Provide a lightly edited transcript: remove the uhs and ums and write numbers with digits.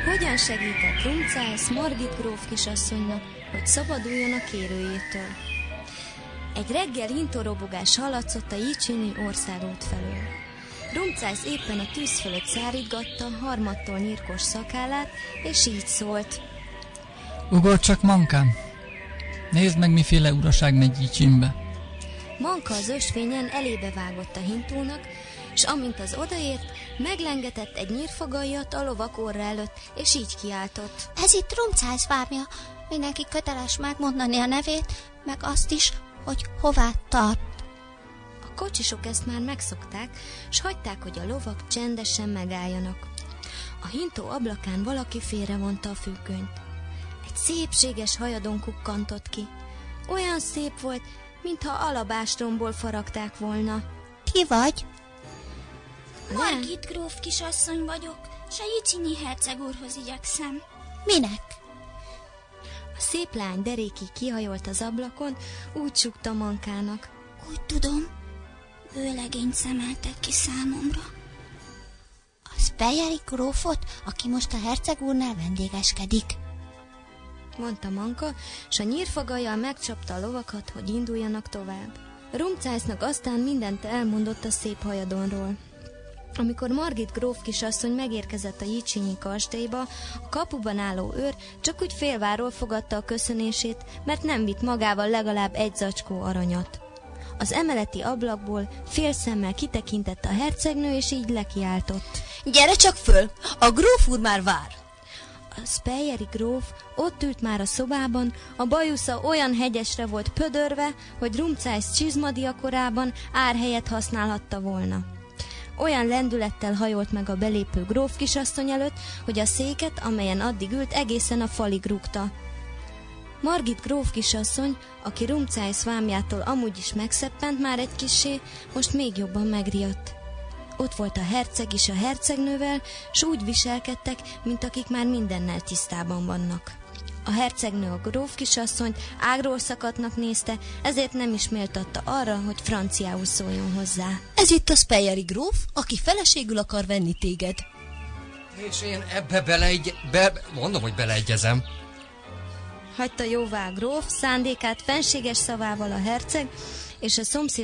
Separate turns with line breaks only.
Hogyan segített Rumcász Margit gróf kisasszonynak, hogy szabaduljon a kérőjétől? Egy reggel hintorobogás hallatszott a Jicsini országút felől. Rumcász éppen a tűz fölött szárítgatta harmadtól nyírkos szakállát, és így szólt.
Ugorj csak, Mankám! Nézd meg, miféle uraság megy Jicsinbe.
Manka az ösvényen elébe vágott a hintónak, és amint az odaért, meglengetett egy nyírfagajat a lovak orra előtt, és így kiáltott.
Ez itt Rumcász vámja. Mindenki köteles megmondani a nevét, meg azt is, hogy hová tart.
A kocsisok ezt már megszokták, s hagyták, hogy a lovak csendesen megálljanak. A hintó ablakán valaki félrevonta a függönyt. Egy szépséges hajadon kukkantott ki. Olyan szép volt, mintha alabástromból faragták volna.
Ki vagy?
Margit gróf kisasszony vagyok, s a Jicsini herceg úrhoz igyekszem.
Minek?
A szép lány derékig kihajolt az ablakon, úgy sukta Mankának.
Úgy tudom, vőlegényt szemeltek ki számomra.
A Speyeri grófot, aki most a herceg úrnál vendégeskedik,
mondta Manka, s a nyírfagajjal megcsapta a lovakat, hogy induljanak tovább. Rumcásznak aztán mindent elmondott a szép hajadonról. Amikor Margit gróf kisasszony megérkezett a Jicsini kastélyba, a kapuban álló őr csak úgy félváról fogadta a köszönését, mert nem vitt magával legalább egy zacskó aranyat. Az emeleti ablakból félszemmel kitekintett a hercegnő, és így lekiáltott.
Gyere csak föl, a gróf úr már vár!
A Speyeri gróf ott ült már a szobában, a bajusza olyan hegyesre volt pödörve, hogy Rumcász csizmadiakorában árhelyet használhatta volna. Olyan lendülettel hajolt meg a belépő gróf kisasszony előtt, hogy a széket, amelyen addig ült, egészen a falig rúgta. Margit gróf kisasszony, aki Rumcász vámjától amúgy is megszeppent már egy kissé, most még jobban megriadt. Ott volt a herceg is a hercegnővel, s úgy viselkedtek, mint akik már mindennel tisztában vannak. A hercegnő a gróf kisasszonyt ágról szakadtnak nézte, ezért nem is méltatta arra, hogy franciául szóljon hozzá.
Ez itt a Speyeri gróf, aki feleségül akar venni téged.
És én ebbe mondom, hogy beleegyezem.
Hagyta jóvá a gróf, szándékát fenséges szavával a herceg, és a szomszéd